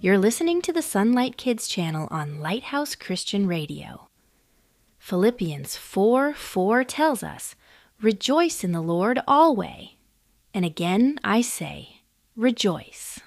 You're listening to the Sunlight Kids channel on Lighthouse Christian Radio. Philippians 4:4 tells us, "Rejoice in the Lord always." And again I say, rejoice.